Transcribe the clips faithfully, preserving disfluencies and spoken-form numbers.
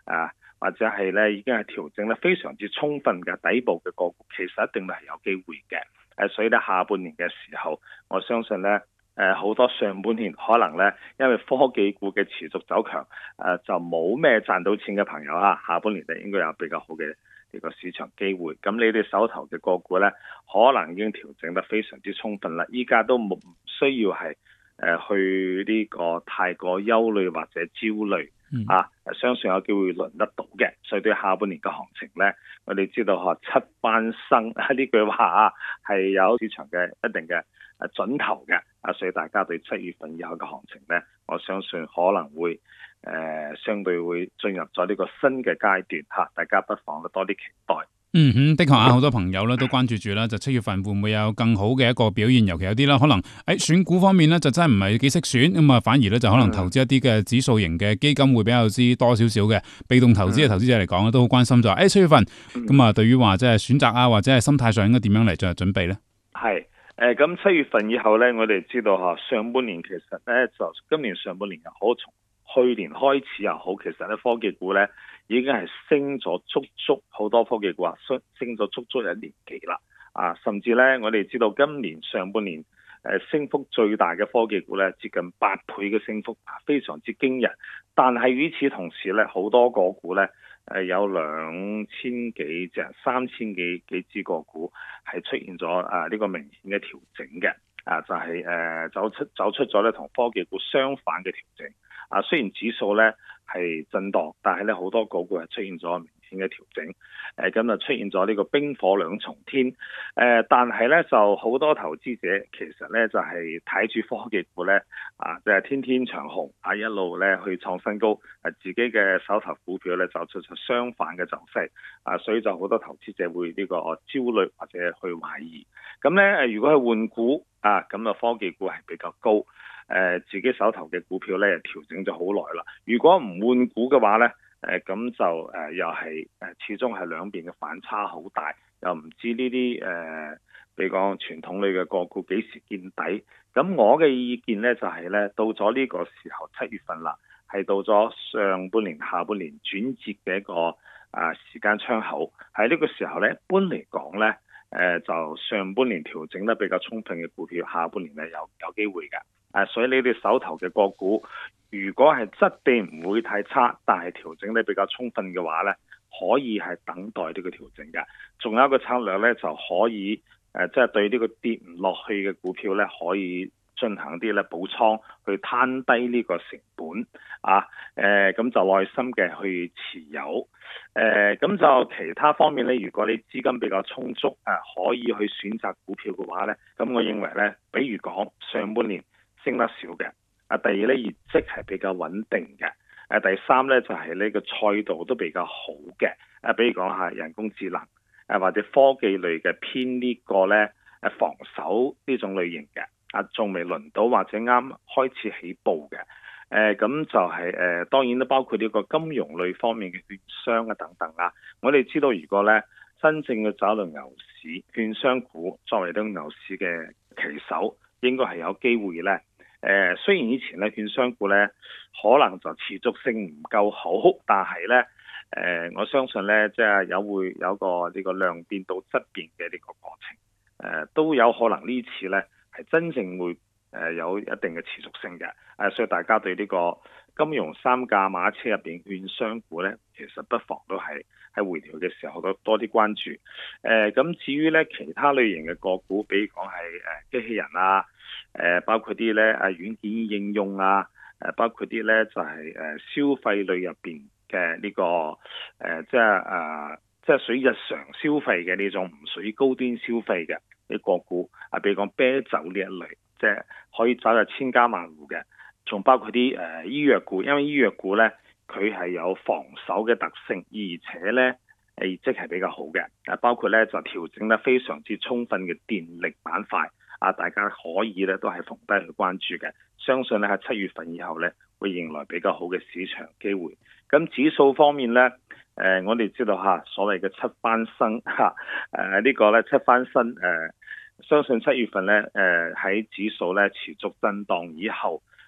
啊，或者係咧已經係調整得非常之充分嘅底部嘅個股，其實一定係有機會嘅。誒，所以咧下半年嘅時候，我相信咧誒好多上半年可能咧因為科技股嘅持續走強，誒就冇咩賺到錢嘅朋友啊，下半年就應該有比較好嘅呢個市場機會。咁你哋手頭嘅個股咧，可能已經調整得非常之充分啦，依家都冇唔需要係誒去呢個太過憂慮或者焦慮。嗯、啊，相信有機會輪得到嘅，所以對下半年嘅行情呢，我哋知道嗬七翻身呢句話啊，係有市場嘅一定嘅誒準頭嘅，啊，所以大家對七月份以後嘅行情呢，我相信可能會誒、呃、相對會進入咗呢個新嘅階段嚇、啊，大家不妨多啲期待。 嗯哼，的確啊，好多朋友咧都關注住啦，就七月份會唔會有更好嘅一個表現？尤其有啲啦，可能喺選股方面咧就真係唔係幾識選，咁啊反而咧就可能投資一啲嘅指數型嘅基金會比較之多少少嘅。被動投資嘅投資者嚟講咧都好關心就話，誒七月份咁啊，對於話即係選擇啊或者係心態上應該點樣嚟進行準備咧？ 係誒，咁七月份以後咧，我哋知道嚇上半年其實咧就今年上半年又好，從去年開始又好，其實咧科技股咧已經係升咗足足好多科技股啊，升升咗足足一年幾啦啊！甚至咧，我哋知道今年上半年誒升幅最大嘅科技股咧，接近八倍嘅升幅，非常之驚人。但係與此同時咧，好多個股咧誒有兩千幾隻、三千幾幾支個股係出現咗啊呢個明顯嘅調整嘅啊，就係誒走出走出咗咧同科技股相反嘅調整。啊，雖然指數咧係震盪，但係咧好多個股係出現咗明顯嘅調整，誒咁就出現咗呢個冰火兩重天，誒、呃、但係咧就好多投資者其實咧就係睇住科技股咧啊，即、就、係、是、天天長紅啊，一路咧去創新高，啊自己嘅手頭股票咧走出咗相反嘅走勢，啊所以就好多投資者會呢個焦慮或者去懷疑，咁咧誒如果係換股啊，咁啊科技股係比較高。誒、呃、自己手頭嘅股票咧調整咗好耐啦，如果唔換股嘅話咧，誒、呃、咁就誒、呃、又係誒始終係兩邊嘅反差好大，又唔知呢啲誒，比如講傳統類嘅個股幾時見底。咁我嘅意見咧就係、是、咧，到咗呢個時候七月份啦，係到咗上半年下半年轉折嘅一個啊、呃、時間窗口，喺呢個時候咧，一般嚟講咧，誒、呃、就上半年調整得比較充分嘅股票，下半年咧有有機會㗎。誒，所以你哋手頭嘅個股，如果係質地唔會太差，但係調整得比較充分嘅話咧，可以係等待呢個調整嘅。仲有一個策略咧，就可以誒，即係對呢個跌唔落去嘅股票咧，可以進行啲咧補倉，去攤低呢個成本啊。誒，咁就耐心嘅去持有。誒，咁就其他方面咧，如果你資金比較充足，誒，可以去選擇股票嘅話咧，咁我認為咧，比如講上半年升得少嘅，啊第二咧業績係比較穩定嘅，誒第三咧就係呢個賽道都比較好嘅，誒比如講下人工智能，誒或者科技類嘅偏呢個咧誒防守呢種類型嘅，啊仲未輪到或者啱開始起步嘅，誒咁就係、是、誒當然都包括呢個金融類方面嘅券商啊等等啦。我哋知道如果咧真正嘅走輪牛市，券商股作為呢個牛市嘅旗手，應該係有機會咧。誒、呃、雖然以前咧券商股咧可能就持續性唔夠好，但係咧誒我相信咧即係有會有個呢個量變到質變嘅呢個過程，誒、呃、都有可能呢次咧係真正會誒有一定嘅持續性嘅，誒、呃、所以大家對呢個金融三駕馬車入邊券商股咧，其實不妨都係喺回調嘅時候都多啲關注。誒、呃、咁至於咧其他類型嘅個股，比如講係誒機器人啊。誒包括啲咧啊軟件應用啊，誒包括啲咧就係誒消費類入邊嘅呢個誒即係誒即係屬於日常消費嘅呢種，唔屬於高端消費嘅呢個股啊，比如講啤酒呢一類，即係可以走入千家萬戶嘅，仲包括啲誒醫藥股，因為醫藥股咧佢係有防守嘅特性，而且咧誒業績係比較好嘅，啊包括咧就調整得非常之充分嘅電力板塊。啊！大家可以咧都係逢低去關注嘅，相信咧喺七月份以後咧會迎來比較好嘅市場機會。咁指數方面咧，誒、呃、我哋知道嚇所謂嘅七翻身嚇，誒、啊這個、呢個咧七翻身誒、呃，相信七月份咧誒喺指數咧持續震盪以後，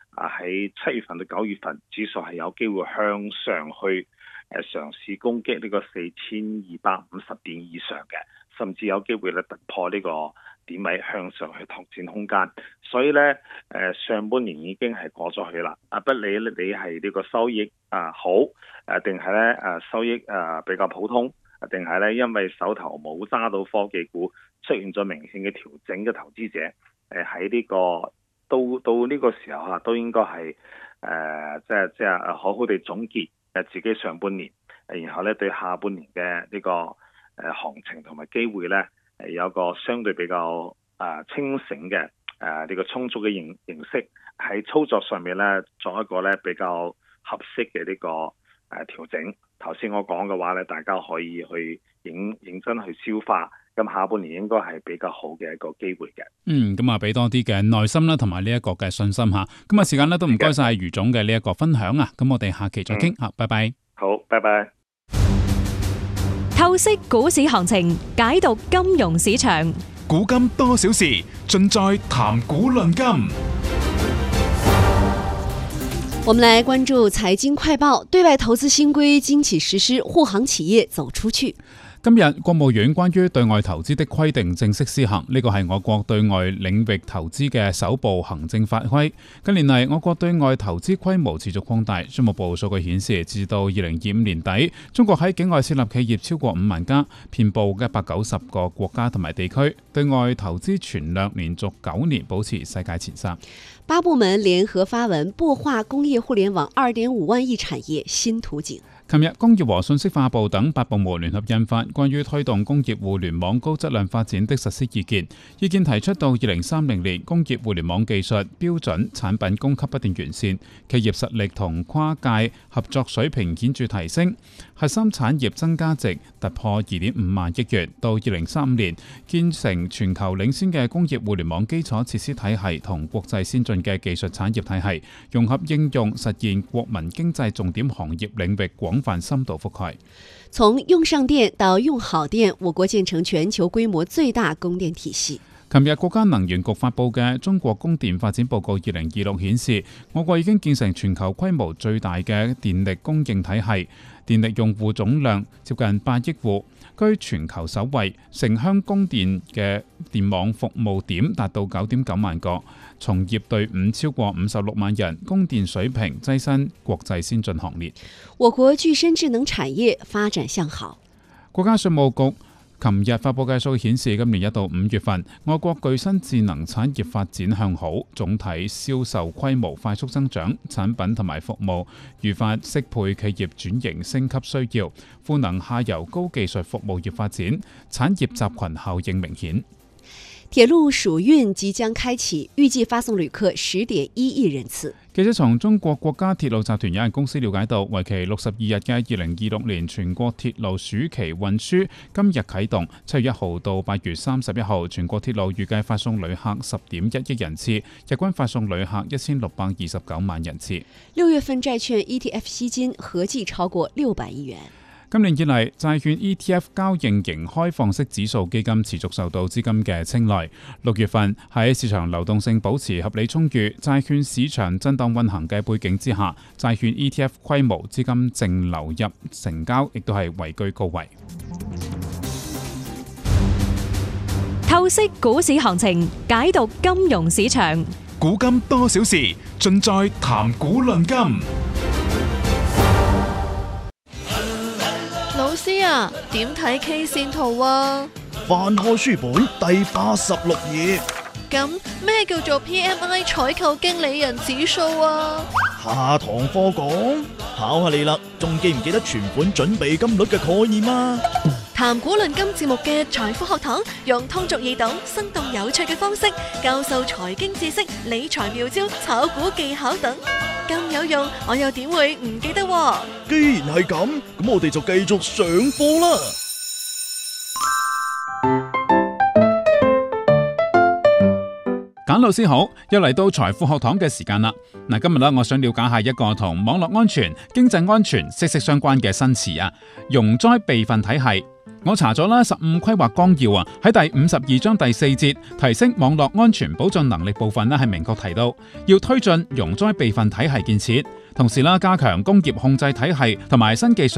啊喺七月份到九月份指數係有機會向上去誒嘗試攻擊呢個四千二百五十點以上嘅，甚至有機會咧突破呢個點位向上去拓展空間。所以咧誒上半年已經係過咗去啦。啊，不理你係呢個收益啊好誒，定係咧誒收益誒比較普通，定係咧因為手頭冇揸到科技股出現咗明顯嘅調整嘅投資者，誒喺呢個到到呢個時候嚇都應該係誒即係即係好好地總結誒自己上半年，然後咧對下半年嘅呢個誒行情同埋機會咧誒有一個相對比較誒清醒嘅誒呢個充足嘅形形式喺操作上面咧作一個咧比較合適嘅呢個誒調整。頭先我講嘅話咧，大家可以去認認真去消化。咁下半年應該係比較好嘅一個機會嘅。 嗯，咁啊，俾多啲嘅耐心啦，同埋呢一個嘅信心吓。咁啊，時間咧都唔該晒余總嘅呢一個分享啊。咁我哋下期再傾吓，嗯，拜拜。 好，拜拜。 透析股市行情，解讀金融市場， 古今多少事，盡在談股論金。 我們來關注財經快報，對外投資新規經濟實施，護航企業走出去。 今日國務院關於對外投資的規定正式施行，呢個係我國對外領域投資嘅首部行政法規。近年嚟，我國對外投資規模持續擴大。商務部數據顯示，至到二零二五年底，中國喺境外設立企業超過五萬家，遍布一百九十個國家同埋地區，對外投資存量連續九年保持世界前三。 八部門聯合發文，擘畫工業互聯網二點五萬億產業新圖景。 琴日，工業和信息化部等八部門聯合印發關於推動工業互聯網高質量發展的實施意見。意見提出到二零三零年，工業互聯網技術標準產品供給不斷完善，企業實力同跨界合作水平顯著提升，核心產業增加值突破二點五萬億元。到二零三五年，建成全球領先嘅工業互聯網基礎設施體系同國際先進嘅技術產業體系，融合應用，實現國民經濟重點行業領域廣泛深度覆蓋。 從用上電到用好電，我國建成全球規模最大供電體系。 琴日國家能源局發布嘅《中國供電發展報告二零二六》顯示，我國已經建成全球規模最大嘅電力供應體系，電力用戶總量接近八億戶，居全球首位。城鄉供電嘅電網服務點達到九點九萬個，從業隊伍超過五十六萬人，供電水平躋身國際先進行列。 我國具身智能產業發展向好。 國家稅務局琴日發佈嘅數據顯示，今年一到五月份，我國具身智能產業發展向好，總體銷售規模快速增長，產品同埋服務愈發適配企業轉型升級需要，賦能下游高技術服務業發展，產業集群效應明顯。 鐵路暑運即將開啟，預計發送旅客十點一億人次。 記者從中國國家鐵路集團有限公司了解到，為期六十二日嘅二零二六年全國鐵路暑期運輸今日啟動，七月一號到八月三十一號，全國鐵路預計發送旅客十點一億人次，日均發送旅客一千六百二十九萬人次。 六月份債券 E T F 吸金合計超過六百億元。 今年以嚟，債券 E T F 交易型開放式指數基金持續受到資金嘅青睞。六月份喺市場流動性保持合理充裕、債券市場震盪運行嘅背景之下，債券 E T F 規模資金淨流入成交亦都係位居高位。 透析股市行情，解讀金融市場， 古今多少事，盡在談股論金。 老師啊，點睇 K 線圖啊？ 翻開書本第八十六頁。 咁咩叫做 P M I 採購經理人指數啊？ 下堂課講，考下你啦，仲記唔記得存款準備金率嘅概念啊？ 談股論金節目嘅財富學堂，用通俗易懂、生動有趣嘅方式教授財經知識、理財妙招、炒股技巧等，咁有用，我又點會唔記得喎？ 既然係咁，咁我哋就繼續上課啦。 簡老師好，又嚟到財富學堂嘅時間啦。嗱，今日咧，我想了解下一個同網絡安全、經濟安全息息相關嘅新詞啊，容災備份體系。 我查咗啦，十五規劃綱要啊，喺第五十二章第四節提升網絡安全保障能力部分咧，係明確提到要推進容災備份體系建設，同時啦加強工業控制體系同埋新技術